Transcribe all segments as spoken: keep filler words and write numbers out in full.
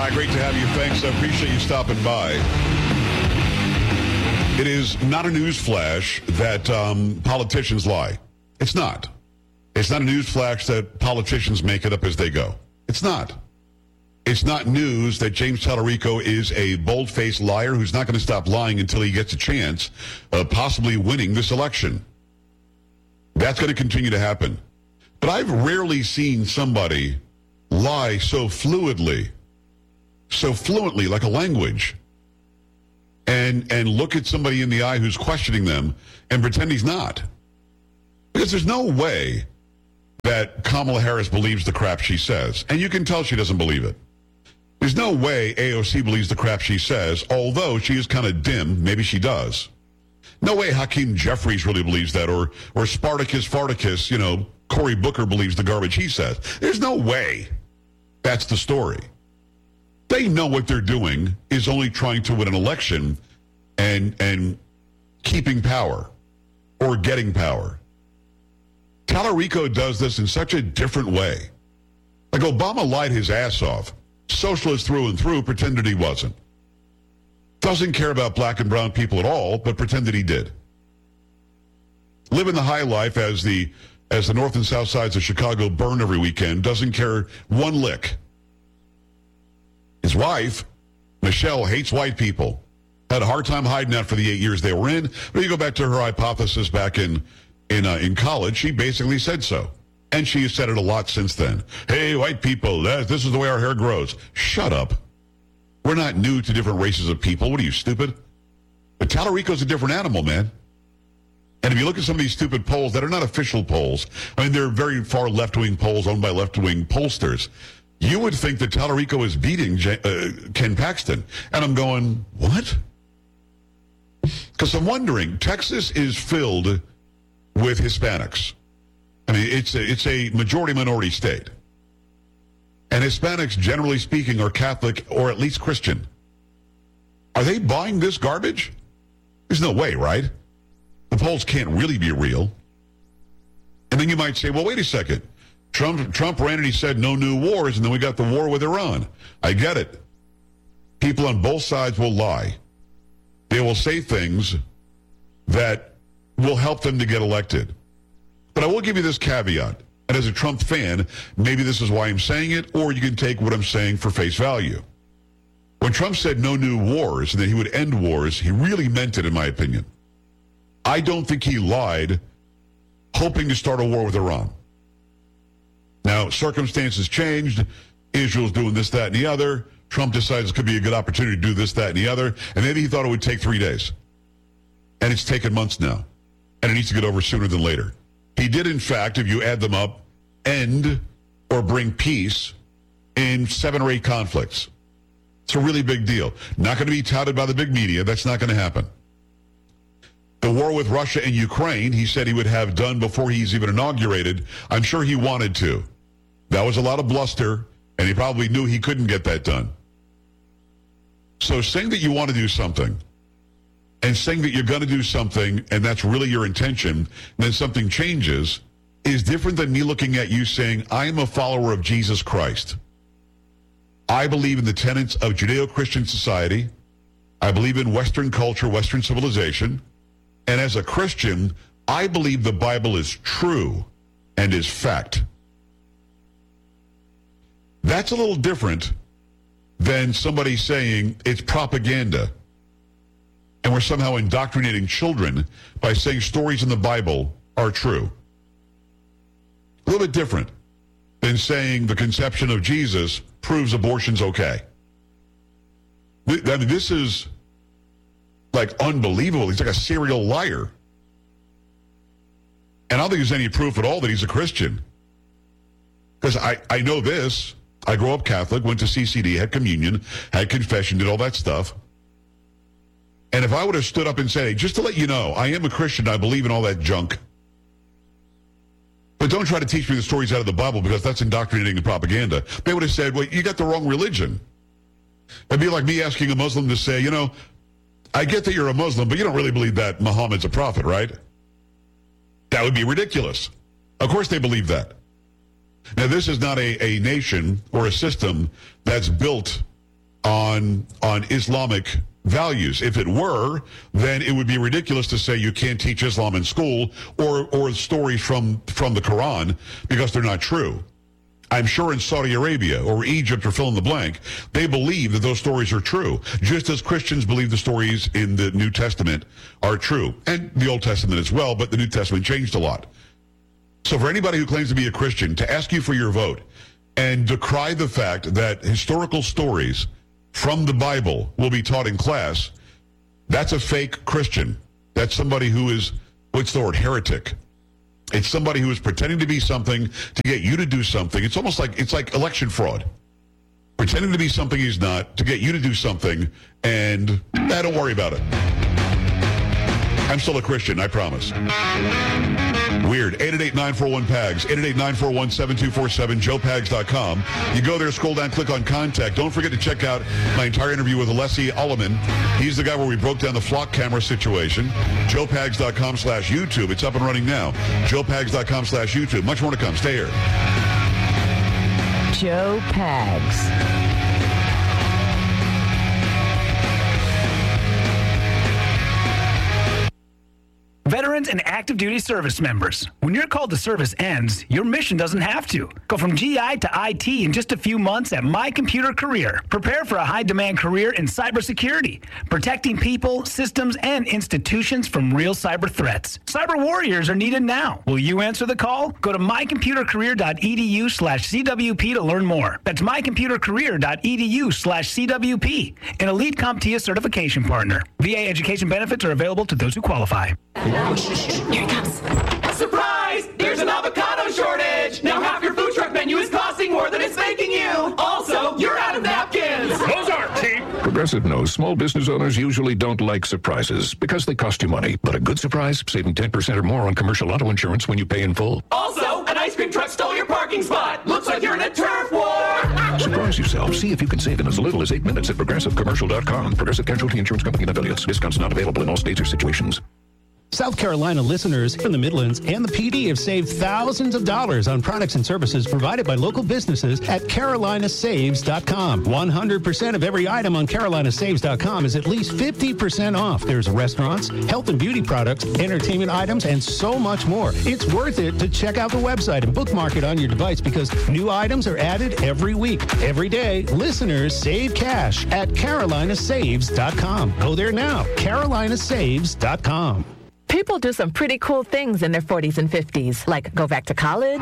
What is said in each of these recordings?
Hi, great to have you. Thanks. I appreciate you stopping by. It is not a news flash that um, politicians lie. It's not. It's not a news flash that politicians make it up as they go. It's not. It's not news that James Tallarico is a bold-faced liar who's not going to stop lying until he gets a chance of possibly winning this election. That's going to continue to happen. But I've rarely seen somebody lie so fluidly, so fluently, like a language, and and look at somebody in the eye who's questioning them and pretend he's not. Because there's no way that Kamala Harris believes the crap she says. And you can tell she doesn't believe it. There's no way A O C believes the crap she says, although she is kind of dim. Maybe she does. No way Hakeem Jeffries really believes that, or or Spartacus Farticus, you know, Cory Booker believes the garbage he says. There's no way that's the story. They know what they're doing is only trying to win an election and and keeping power or getting power. Tallarico does this in such a different way. Like Obama lied his ass off. Socialist through and through, pretended he wasn't. Doesn't care about black and brown people at all, but pretended he did. Living the high life as the as the north and south sides of Chicago burn every weekend, doesn't care one lick. His wife, Michelle, hates white people. Had a hard time hiding that for the eight years they were in. But you go back to her hypothesis back in in uh, in college, she basically said so. And she has said it a lot since then. Hey, white people, that, this is the way our hair grows. Shut up. We're not new to different races of people. What are you, stupid? But Tallarico's a different animal, man. And if you look at some of these stupid polls that are not official polls, I mean, they're very far left-wing polls owned by left-wing pollsters, you would think that Tallarico is beating J- uh, Ken Paxton. And I'm going, what? Because I'm wondering, Texas is filled with Hispanics. I mean, it's a, it's a majority-minority state. And Hispanics, generally speaking, are Catholic or at least Christian. Are they buying this garbage? There's no way, right? The polls can't really be real. And then you might say, well, wait a second. Trump, Trump ran and he said no new wars, and then we got the war with Iran. I get it. People on both sides will lie. They will say things that will help them to get elected. But I will give you this caveat. And as a Trump fan, maybe this is why I'm saying it, or you can take what I'm saying for face value. When Trump said no new wars and that he would end wars, he really meant it, in my opinion. I don't think he lied, hoping to start a war with Iran. Now, circumstances changed. Israel's doing this, that, and the other. Trump decides it could be a good opportunity to do this, that, and the other. And maybe he thought it would take three days. And it's taken months now. And it needs to get over sooner than later. He did, in fact, if you add them up, end or bring peace in seven or eight conflicts. It's a really big deal. Not going to be touted by the big media. That's not going to happen. The war with Russia and Ukraine, he said he would have done before he's even inaugurated. I'm sure he wanted to. That was a lot of bluster, and he probably knew he couldn't get that done. So saying that you want to do something, and saying that you're going to do something, and that's really your intention, and then something changes, is different than me looking at you saying, I am a follower of Jesus Christ. I believe in the tenets of Judeo-Christian society. I believe in Western culture, Western civilization. And as a Christian, I believe the Bible is true and is fact. That's a little different than somebody saying it's propaganda. And we're somehow indoctrinating children by saying stories in the Bible are true. A little bit different than saying the conception of Jesus proves abortion's okay. I mean, this is like unbelievable. He's like a serial liar. And I don't think there's any proof at all that he's a Christian. Because I, I know this. I grew up Catholic, went to C C D, had communion, had confession, did all that stuff. And if I would have stood up and said, hey, just to let you know, I am a Christian, I believe in all that junk. But don't try to teach me the stories out of the Bible because that's indoctrinating and propaganda. They would have said, well, you got the wrong religion. It'd be like me asking a Muslim to say, you know, I get that you're a Muslim, but you don't really believe that Muhammad's a prophet, right? That would be ridiculous. Of course they believe that. Now, this is not a, a nation or a system that's built on on Islamic values. If it were, then it would be ridiculous to say you can't teach Islam in school or or stories from, from the Quran because they're not true. I'm sure in Saudi Arabia or Egypt or fill in the blank, they believe that those stories are true, just as Christians believe the stories in the New Testament are true, and the Old Testament as well, but the New Testament changed a lot. So for anybody who claims to be a Christian, to ask you for your vote and decry the fact that historical stories from the Bible will be taught in class, that's a fake Christian. That's somebody who is, what's the word, heretic. It's somebody who is pretending to be something to get you to do something. It's almost like, it's like election fraud. Pretending to be something he's not to get you to do something, and eh, don't worry about it. I'm still a Christian, I promise. Weird. eight eight eight, nine four one, P A G S, eight eight eight, nine four one, seven two four seven, joe pags dot com. You go there, scroll down, click on contact. Don't forget to check out my entire interview with Alessi Ulliman. He's the guy where we broke down the flock camera situation. joe pags dot com slash YouTube. It's up and running now. joe pags dot com slash YouTube. Much more to come. Stay here. Joe Pags. Veterans and active duty service members. When your call to service ends, your mission doesn't have to. Go from G I to I T in just a few months at My Computer Career. Prepare for a high-demand career in cybersecurity, protecting people, systems, and institutions from real cyber threats. Cyber warriors are needed now. Will you answer the call? Go to my computer career dot e d u slash c w p to learn more. That's my computer career dot e d u slash c w p, an elite CompTIA certification partner. V A education benefits are available to those who qualify. Here it comes. Surprise! There's an avocado shortage! Now half your food truck menu is costing more than it's making you! Also, you're out of napkins! Those aren't cheap! Progressive knows small business owners usually don't like surprises because they cost you money. But a good surprise, saving ten percent or more on commercial auto insurance when you pay in full. Also, an ice cream truck stole your parking spot! Looks like you're in a turf war! Surprise yourself. See if you can save in as little as eight minutes at progressive commercial dot com. Progressive Casualty Insurance Company and affiliates. Discounts not available in all states or situations. South Carolina listeners from the Midlands and the P D have saved thousands of dollars on products and services provided by local businesses at carolina saves dot com. one hundred percent of every item on carolina saves dot com is at least fifty percent off. There's restaurants, health and beauty products, entertainment items, and so much more. It's worth it to check out the website and bookmark it on your device because new items are added every week. Every day, listeners save cash at carolina saves dot com. Go there now, carolina saves dot com. People do some pretty cool things in their forties and fifties, like go back to college,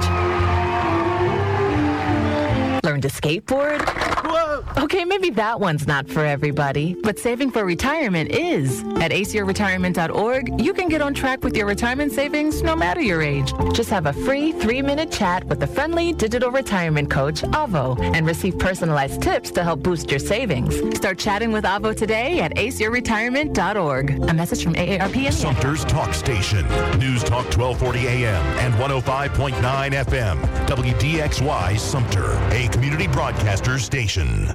learn to skateboard. Whoa. Okay, maybe that one's not for everybody, but saving for retirement is. At a c e r retirement dot org, you can get on track with your retirement savings no matter your age. Just have a free three-minute chat with the friendly digital retirement coach, Avo, and receive personalized tips to help boost your savings. Start chatting with Avo today at a c e r retirement dot org. A message from A A R P and Sumter's Talk Station. News Talk twelve forty A M and one oh five point nine F M. W D X Y Sumter, a community broadcaster station.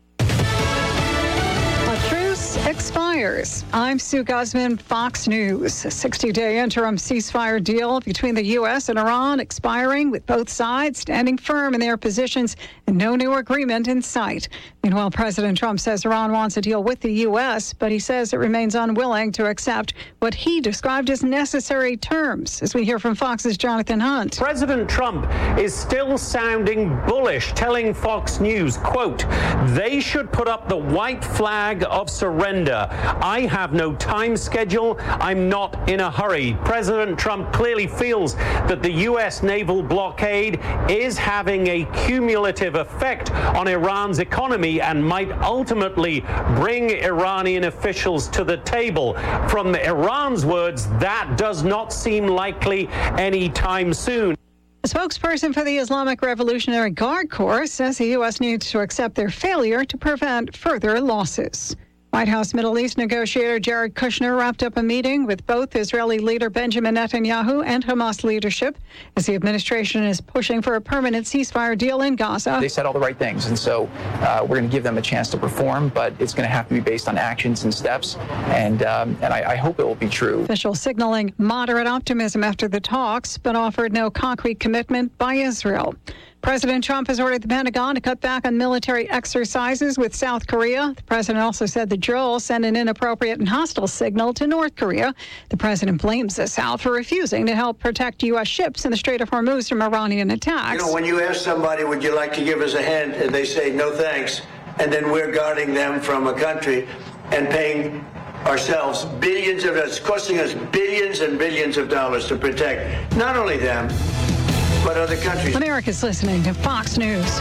Expires. I'm Sue Guzman, Fox News. A sixty-day interim ceasefire deal between the U S and Iran expiring, with both sides standing firm in their positions and no new agreement in sight. Meanwhile, President Trump says Iran wants a deal with the U S, but he says it remains unwilling to accept what he described as necessary terms. As we hear from Fox's Jonathan Hunt. President Trump is still sounding bullish, telling Fox News, quote, they should put up the white flag of surrender. I have no time schedule. I'm not in a hurry. President Trump clearly feels that the U S naval blockade is having a cumulative effect on Iran's economy and might ultimately bring Iranian officials to the table. From Iran's words, that does not seem likely anytime soon. A spokesperson for the Islamic Revolutionary Guard Corps says the U S needs to accept their failure to prevent further losses. White House Middle East negotiator Jared Kushner wrapped up a meeting with both Israeli leader Benjamin Netanyahu and Hamas leadership as the administration is pushing for a permanent ceasefire deal in Gaza. They said all the right things, and so uh, we're going to give them a chance to perform, but it's going to have to be based on actions and steps, and um, and I, I hope it will be true. Officials signaling moderate optimism after the talks, but offered no concrete commitment by Israel. President Trump has ordered the Pentagon to cut back on military exercises with South Korea. The president also said the drill sent an inappropriate and hostile signal to North Korea. The president blames the South for refusing to help protect U S ships in the Strait of Hormuz from Iranian attacks. You know, when you ask somebody, would you like to give us a hand, and they say, no thanks, and then we're guarding them from a country and paying ourselves billions of dollars, costing us billions and billions of dollars to protect not only them, but other countries. America's listening to Fox News.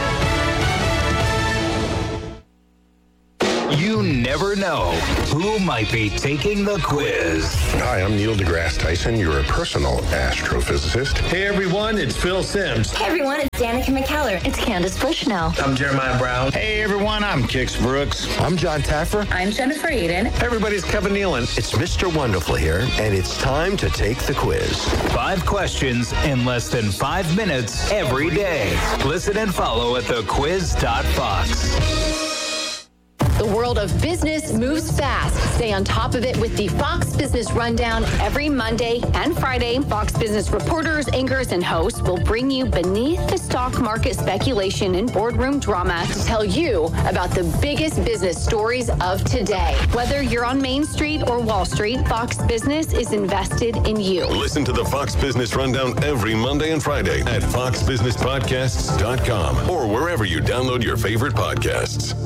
You never know who might be taking the quiz. Hi, I'm Neil deGrasse Tyson, your personal astrophysicist. Hey everyone, it's Phil Simms. Hey everyone, it's Danica McKellar. It's Candace Bushnell. I'm Jeremiah Brown. Hey everyone, I'm Kix Brooks. I'm John Taffer. I'm Jennifer Aiden. Hey everybody, it's Kevin Nealon. It's Mister Wonderful here, and it's time to take the quiz. Five questions in less than five minutes every day. Listen and follow at the quiz dot fox. The world of business moves fast. Stay on top of it with the Fox Business Rundown every Monday and Friday. Fox Business reporters, anchors, and hosts will bring you beneath the stock market speculation and boardroom drama to tell you about the biggest business stories of today. Whether you're on Main Street or Wall Street, Fox Business is invested in you. Listen to the Fox Business Rundown every Monday and Friday at fox business podcasts dot com or wherever you download your favorite podcasts.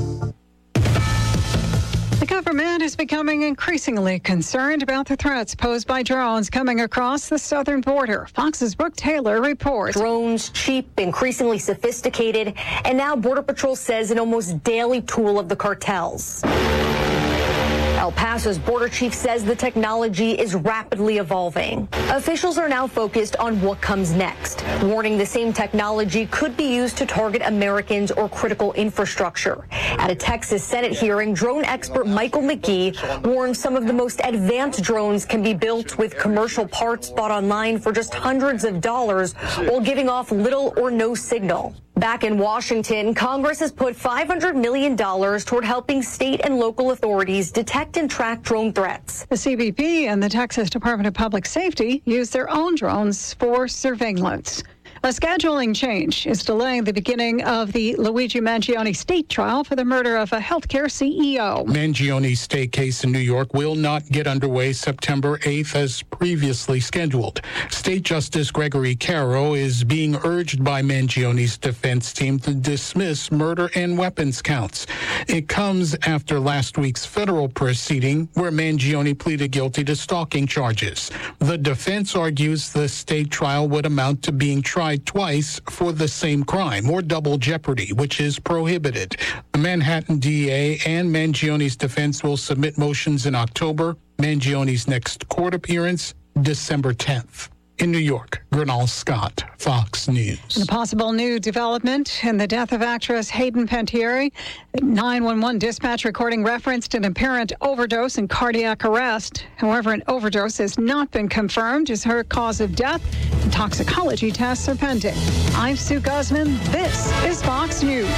The government is becoming increasingly concerned about the threats posed by drones coming across the southern border. Fox's Brooke Taylor reports. Drones, cheap, increasingly sophisticated, and now Border Patrol says an almost daily tool of the cartels. El Paso's border chief says the technology is rapidly evolving. Officials are now focused on what comes next, warning the same technology could be used to target Americans or critical infrastructure. At a Texas Senate hearing, drone expert Michael McGee warned some of the most advanced drones can be built with commercial parts bought online for just hundreds of dollars while giving off little or no signal. Back in Washington, Congress has put five hundred million dollars toward helping state and local authorities detect and track drone threats. The C B P and the Texas Department of Public Safety use their own drones for surveillance. A scheduling change is delaying the beginning of the Luigi Mangione state trial for the murder of a healthcare C E O. Mangione's state case in New York will not get underway September eighth as previously scheduled. State Justice Gregory Caro is being urged by Mangione's defense team to dismiss murder and weapons counts. It comes after last week's federal proceeding where Mangione pleaded guilty to stalking charges. The defense argues the state trial would amount to being tried twice for the same crime, or double jeopardy, which is prohibited. The Manhattan D A and Mangione's defense will submit motions in October. Mangione's next court appearance, December tenth. In New York, Gernal Scott, Fox News. And a possible new development in the death of actress Hayden Panettiere. nine one one dispatch recording referenced an apparent overdose and cardiac arrest. However, an overdose has not been confirmed as her cause of death. And toxicology tests are pending. I'm Sue Guzman. This is Fox News.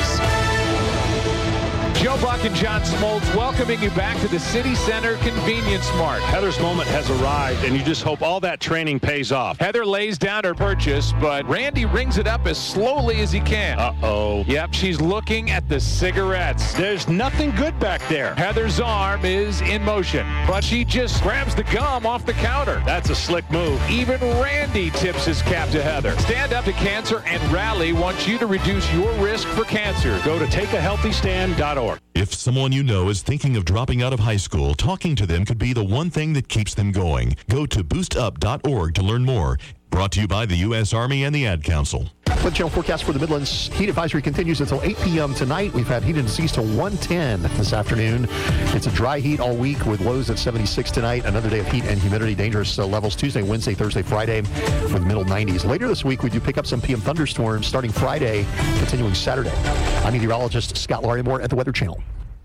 Joe Buck and John Smoltz welcoming you back to the City Center Convenience Mart. Heather's moment has arrived, and you just hope all that training pays off. Heather lays down her purchase, but Randy rings it up as slowly as he can. Uh-oh. Yep, she's looking at the cigarettes. There's nothing good back there. Heather's arm is in motion, but she just grabs the gum off the counter. That's a slick move. Even Randy tips his cap to Heather. Stand Up to Cancer and Rally wants you to reduce your risk for cancer. Go to take a healthy stand dot org. If someone you know is thinking of dropping out of high school, talking to them could be the one thing that keeps them going. Go to boost up dot org to learn more. Brought to you by the U S Army and the Ad Council. Weather Channel forecast for the Midlands. Heat advisory continues until eight p.m. tonight. We've had heat indices to one ten this afternoon. It's a dry heat all week with lows at seventy-six tonight. Another day of heat and humidity. Dangerous uh, levels Tuesday, Wednesday, Thursday, Friday with middle nineties. Later this week, we do pick up some P M thunderstorms starting Friday, continuing Saturday. I'm meteorologist Scott Larimore at the Weather Channel.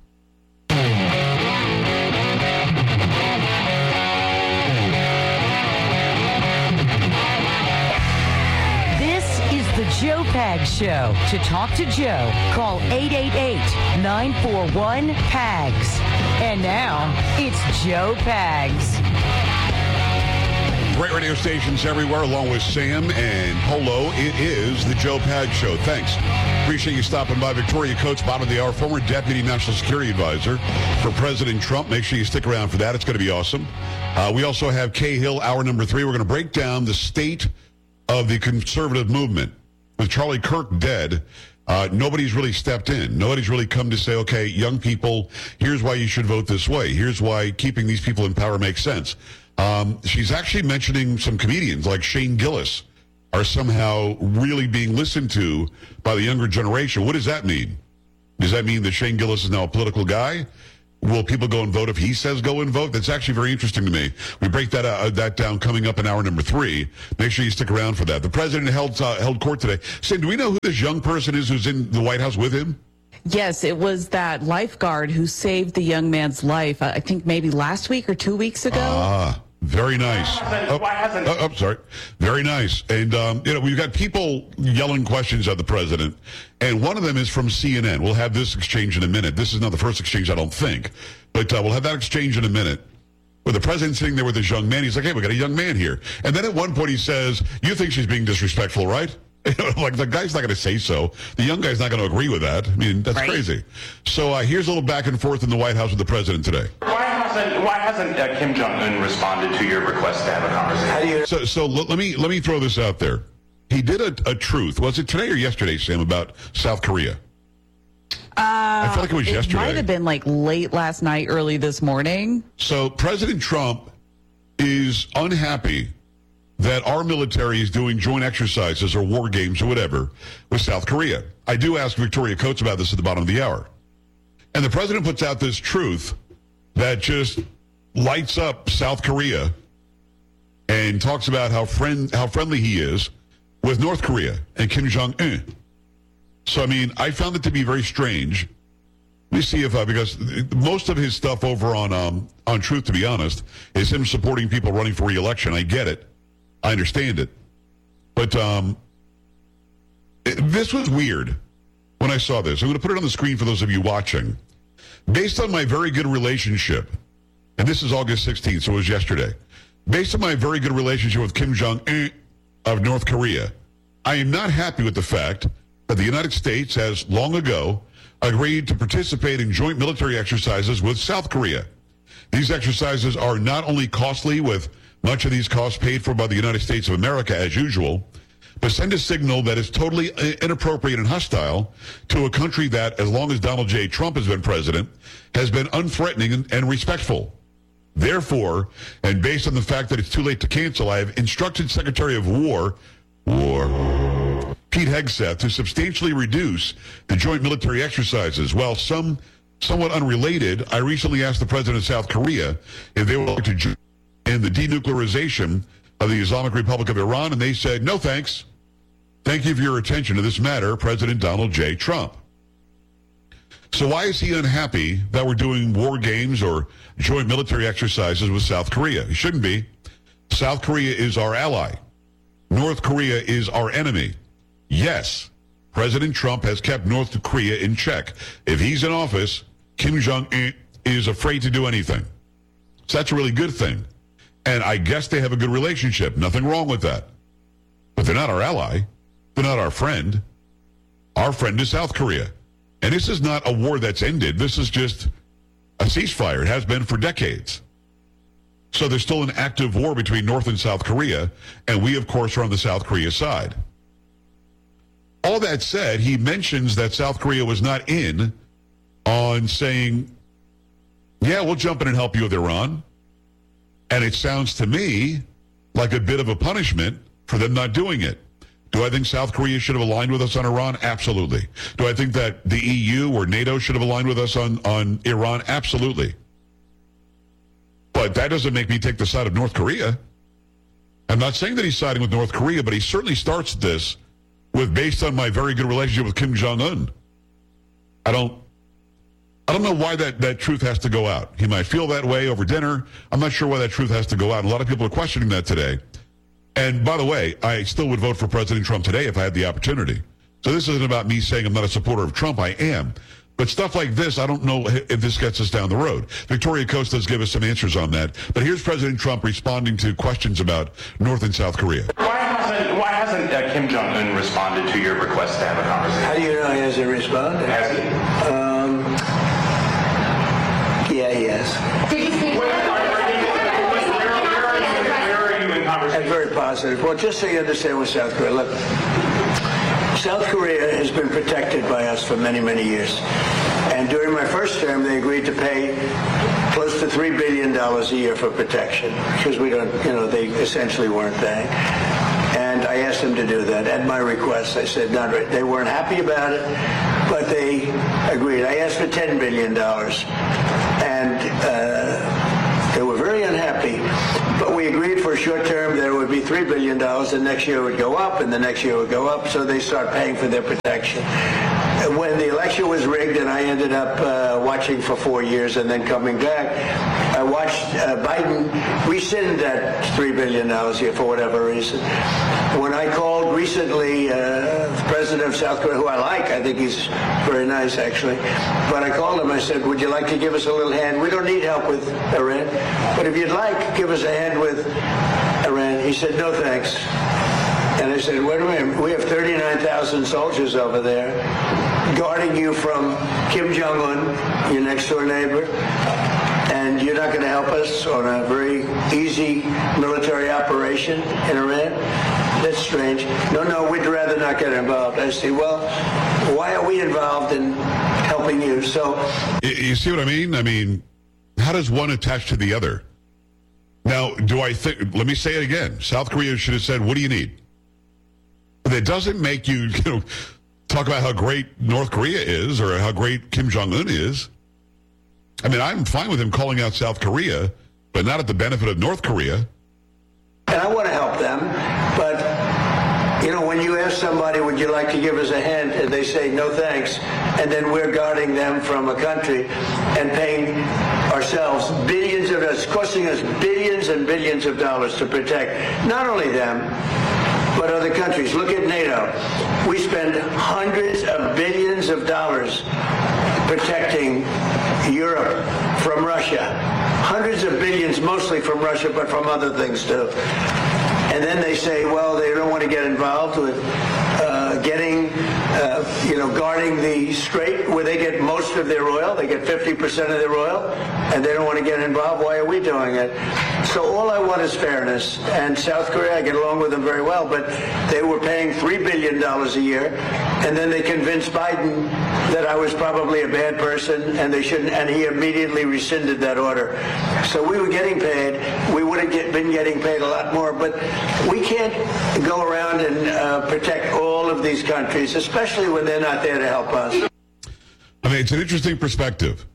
The Joe Pags Show. To talk to Joe, call eight eight eight, nine four one, P A G S. And now, it's Joe Pags. Great radio stations everywhere, along with Sam and Polo. It is the Joe Pag Show. Thanks. Appreciate you stopping by. Victoria Coates, bottom of the hour, former Deputy National Security Advisor for President Trump. Make sure you stick around for that. It's going to be awesome. Uh, we also have Cahill, hour number three. We're going to break down the state of the conservative movement. With Charlie Kirk dead, uh, nobody's really stepped in. Nobody's really come to say, okay, young people, here's why you should vote this way. Here's why keeping these people in power makes sense. Um, she's actually mentioning some comedians like Shane Gillis are somehow really being listened to by the younger generation. What does that mean? Does that mean that Shane Gillis is now a political guy? Will people go and vote if he says go and vote? That's actually very interesting to me. We break that uh, that down coming up in hour number three. Make sure you stick around for that. The president held uh, held court today. Sam, do we know who this young person is who's in the White House with him? Yes, it was that lifeguard who saved the young man's life, I think maybe last week or two weeks ago. Ah. Very nice. Oh, oh, oh, sorry. Very nice. And, um, you know, we've got people yelling questions at the president, and one of them is from C N N. We'll have this exchange in a minute. This is not the first exchange, I don't think, but uh, we'll have that exchange in a minute. With the president sitting there with this young man, he's like, hey, we got a young man here. And then at one point he says, you think she's being disrespectful, right? Like, the guy's not going to say so. The young guy's not going to agree with that. I mean, that's right. Crazy. So uh, here's a little back and forth in the White House with the president today. Why hasn't, why hasn't uh, Kim Jong-un responded to your request to have a conversation? How do you... So, so let, let me let me throw this out there. He did a, a truth. Was it today or yesterday, Sam, about South Korea? Uh, I feel like it was it yesterday. It might have been like late last night, early this morning. So President Trump is unhappy that our military is doing joint exercises or war games or whatever with South Korea. I do ask Victoria Coates about this at the bottom of the hour. And the president puts out this truth that just lights up South Korea and talks about how friend how friendly he is with North Korea and Kim Jong-un. So, I mean, I found it to be very strange. Let me see if, uh, because most of his stuff over on um, on Truth, to be honest, is him supporting people running for re-election. I get it. I understand it. But um, it, this was weird when I saw this. I'm going to put it on the screen for those of you watching. Based on my very good relationship, and this is August sixteenth, so it was yesterday. Based on my very good relationship with Kim Jong-un of North Korea, I am not happy with the fact that the United States has long ago agreed to participate in joint military exercises with South Korea. These exercises are not only costly, with much of these costs paid for by the United States of America as usual, but send a signal that is totally inappropriate and hostile to a country that, as long as Donald J. Trump has been president, has been unthreatening and respectful. Therefore, and based on the fact that it's too late to cancel, I have instructed Secretary of War, War, Pete Hegseth, to substantially reduce the joint military exercises. While some somewhat unrelated, I recently asked the president of South Korea if they would like to join in the denuclearization of the Islamic Republic of Iran, and they said, no thanks. Thank you for your attention to this matter, President Donald J. Trump. So why is he unhappy that we're doing war games or joint military exercises with South Korea? He shouldn't be. South Korea is our ally. North Korea is our enemy. Yes, President Trump has kept North Korea in check. If he's in office, Kim Jong-un is afraid to do anything. So that's a really good thing. And I guess they have a good relationship. Nothing wrong with that. But they're not our ally. They're not our friend. Our friend is South Korea. And this is not a war that's ended. This is just a ceasefire. It has been for decades. So there's still an active war between North and South Korea. And we, of course, are on the South Korea side. All that said, he mentions that South Korea was not in on saying, yeah, we'll jump in and help you with Iran. And it sounds to me like a bit of a punishment for them not doing it. Do I think South Korea should have aligned with us on Iran? Absolutely. Do I think that the E U or NATO should have aligned with us on, on Iran? Absolutely. But that doesn't make me take the side of North Korea. I'm not saying that he's siding with North Korea, but he certainly starts this with, based on my very good relationship with Kim Jong-un. I don't I don't know why that, that truth has to go out. He might feel that way over dinner. I'm not sure why that truth has to go out. And a lot of people are questioning that today. And by the way, I still would vote for President Trump today if I had the opportunity. So this isn't about me saying I'm not a supporter of Trump. I am. But stuff like this, I don't know if this gets us down the road. Victoria Coates does give us some answers on that. But here's President Trump responding to questions about North and South Korea. Why hasn't, why hasn't uh, Kim Jong-un responded to your request to have a conversation? How do you know he hasn't responded? Has he? Um, yeah, he has. Did he speak? Where are you in conversation? And very positive. Well, just so you understand with South Korea, look, South Korea has been protected by us for many, many years. And during my first term, they agreed to pay close to three billion dollars a year for protection, because we don't, you know, they essentially weren't paying. And I asked them to do that at my request. I said, not right. They weren't happy about it, but they agreed. I asked for ten billion dollars. And uh, they were very unhappy. But we agreed for a short term that it would be three billion dollars, and next year it would go up, and the next year it would go up, so they start paying for their protection. And when the election was rigged and I ended up uh, watching for four years and then coming back, I watched uh, Biden rescind that three billion dollars here for whatever reason. When I called recently uh, the president of South Korea, who I like, I think he's very nice actually, but I called him, I said, would you like to give us a little hand? We don't need help with Iran, but if you'd like, give us a hand with Iran. He said, no thanks. And I said, wait a minute, we have thirty-nine thousand soldiers over there guarding you from Kim Jong-un, your next door neighbor, and you're not going to help us on a very easy military operation in Iran? That's strange. No, no, we'd rather not get involved. I say, well, why are we involved in helping you? So, You see what I mean? I mean, how does one attach to the other? Now, do I think, let me say it again. South Korea should have said, what do you need? That doesn't make you, you know, talk about how great North Korea is or how great Kim Jong-un is. I mean, I'm fine with him calling out South Korea, but not at the benefit of North Korea. And I want to help them, but, you know, when you ask somebody, would you like to give us a hand, and they say, no thanks, and then we're guarding them from a country and paying ourselves billions of dollars, costing us billions and billions of dollars to protect not only them, but other countries. Look at NATO. We spend hundreds of billions of dollars protecting Europe from Russia. Hundreds of billions, mostly from Russia, but from other things too. And then they say, well, they don't want to get involved with uh, getting, uh, you know, guarding the strait where they get most of their oil. They get fifty percent of their oil, and they don't want to get involved. Why are we doing it? So all I want is fairness. And South Korea, I get along with them very well, but they were paying three billion dollars a year, and then they convinced Biden that I was probably a bad person, and they shouldn't, and he immediately rescinded that order. So we were getting paid. We would have get, been getting paid a lot more, but we can't go around and uh, protect all of these countries, especially when they're not there to help us. I mean, it's an interesting perspective.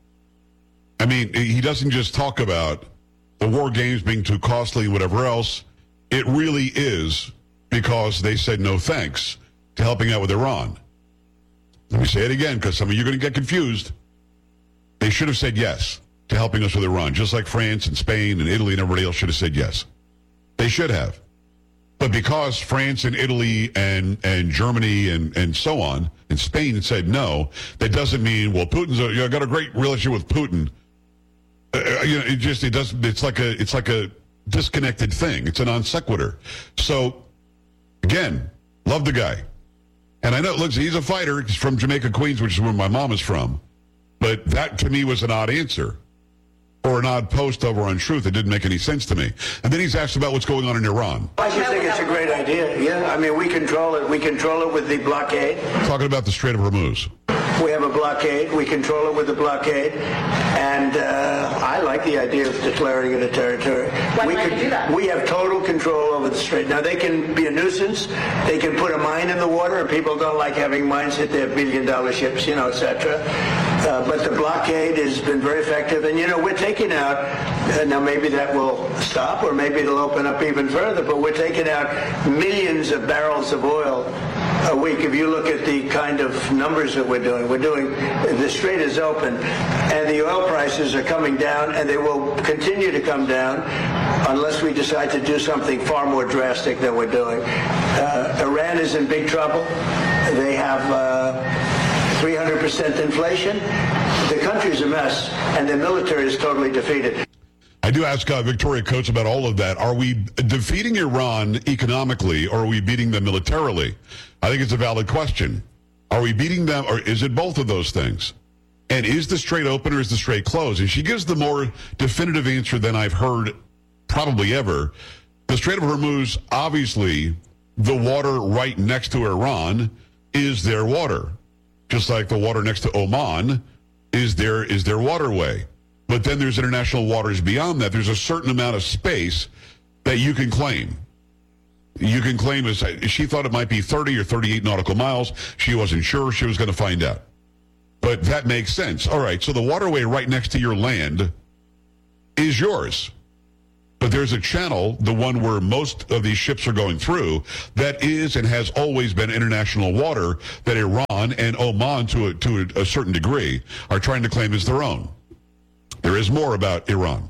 I mean, he doesn't just talk about the war games being too costly and whatever else. It really is because they said no thanks to helping out with Iran. Let me say it again, because some of you are going to get confused. They should have said yes to helping us with Iran, just like France and Spain and Italy and everybody else should have said yes. They should have. But because France and Italy and, and Germany and, and so on, and Spain said no, that doesn't mean, well, Putin's a, you know, got a great relationship with Putin. Uh, you know, it just, it does, it's like a, it's like a disconnected thing. It's a non sequitur. So, again, love the guy. And I know, look, he's a fighter. He's from Jamaica, Queens, which is where my mom is from. But that, to me, was an odd answer. Or an odd post over on Truth. It didn't make any sense to me. And then he's asked about what's going on in Iran. I just think it's a great idea. Yeah, I mean, we control it. We control it with the blockade. Talking about the Strait of Hormuz. We have a blockade. We control it with the blockade. And uh, I like the idea of declaring it a territory. Why we can't could, you do that? We have total control over the strait. Now, they can be a nuisance. They can put a mine in the water, and people don't like having mines hit their billion-dollar ships, you know, et cetera. Uh, but the blockade has been very effective. And, you know, we're taking out, uh, now maybe that will stop, or maybe it'll open up even further, but we're taking out millions of barrels of oil a week. If you look at the kind of numbers that we're doing, we're doing, the strait is open, and the oil prices are coming down, and they will continue to come down unless we decide to do something far more drastic than we're doing. Uh, Iran is in big trouble. They have uh, three hundred percent inflation. The country's a mess, and the military is totally defeated. I do ask uh, Victoria Coates about all of that. Are we defeating Iran economically, or are we beating them militarily? I think it's a valid question. Are we beating them, or is it both of those things? And is the strait open or is the strait closed? And she gives the more definitive answer than I've heard probably ever. The Strait of Hormuz, obviously, the water right next to Iran is their water. Just like the water next to Oman is their, is their waterway. But then there's international waters beyond that. There's a certain amount of space that you can claim. You can claim, as she thought it might be thirty or thirty-eight nautical miles. She wasn't sure. She was going to find out. But that makes sense. All right, so the waterway right next to your land is yours. But there's a channel, the one where most of these ships are going through, that is and has always been international water that Iran and Oman, to a, to a, a certain degree, are trying to claim as their own. There is more about Iran.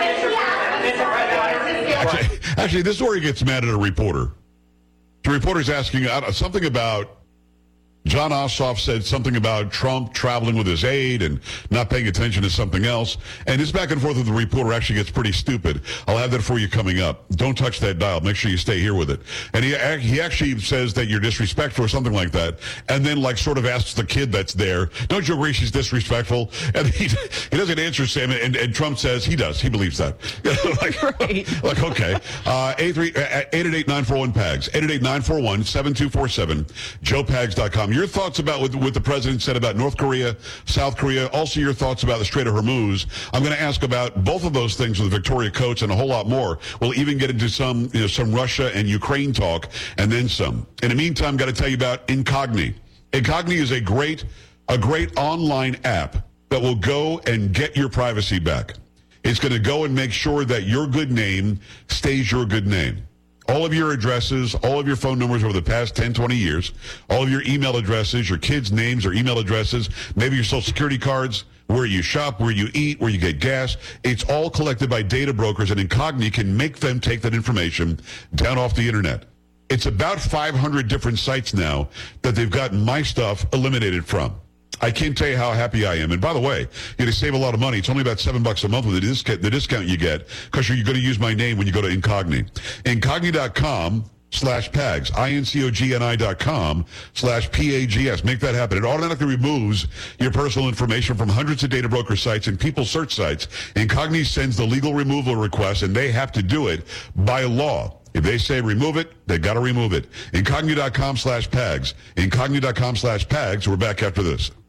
Actually, actually, this is where he gets mad at a reporter. The reporter's asking uh, something about John Ossoff said something about Trump traveling with his aide and not paying attention to something else. And this back and forth with the reporter actually gets pretty stupid. I'll have that for you coming up. Don't touch that dial. Make sure you stay here with it. And he he actually says that you're disrespectful or something like that. And then like sort of asks the kid that's there, don't you agree she's disrespectful? And he he doesn't answer Sam. And, and Trump says he does. He believes that. like, right. like, okay. Uh, eight eight eight nine four one P A G S. eight eight eight nine four one seven two four seven. joe pags dot com. Your thoughts about what, what the president said about North Korea, South Korea, also your thoughts about the Strait of Hormuz. I'm going to ask about both of those things with Victoria Coates and a whole lot more. We'll even get into some, you know, some Russia and Ukraine talk and then some. In the meantime, got to tell you about Incogni. Incogni is a great, a great online app that will go and get your privacy back. It's going to go and make sure that your good name stays your good name. All of your addresses, all of your phone numbers over the past ten, twenty years, all of your email addresses, your kids' names or email addresses, maybe your social security cards, where you shop, where you eat, where you get gas. It's all collected by data brokers, and Incogni can make them take that information down off the internet. It's about five hundred different sites now that they've gotten my stuff eliminated from. I can't tell you how happy I am. And by the way, you're going to save a lot of money. It's only about seven bucks a month with the discount, the discount you get because you're going to use my name when you go to Incogni. Incogni.com slash PAGS. I-N-C-O-G-N-I dot com slash P-A-G-S. Make that happen. It automatically removes your personal information from hundreds of data broker sites and people search sites. Incogni sends the legal removal request, and they have to do it by law. If they say remove it, they got to remove it. Incogni.com slash PAGS. Incogni.com slash PAGS. We're back after this.